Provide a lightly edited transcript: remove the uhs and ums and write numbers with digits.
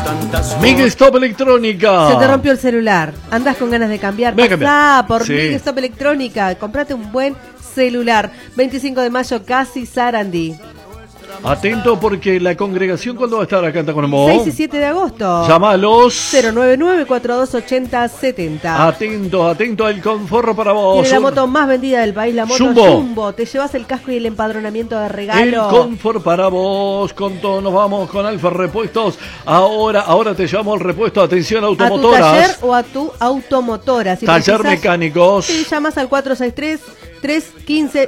Miguel Stop Electrónica. Se te rompió el celular, andás con ganas de cambiar, pasá por Sí. Miguel Stop Electrónica, comprate un buen celular. 25 de mayo, Casi Sarandí. Atento porque la congregación, ¿cuándo va a estar acá en Tacuarembó? 6 y 7 de agosto. Llama a los 099-4280-70. Atento, el confort para vos. Tiene la moto más vendida del país, la moto Jumbo. Jumbo. Te llevas el casco y el empadronamiento de El regalo. confort para vos. Con todo nos vamos con Alfa Repuestos. Ahora te llamo al repuesto. Atención, a tu automotoras. taller o a tu automotora. Si Taller precisas, mecánicos. te llamas al 463-315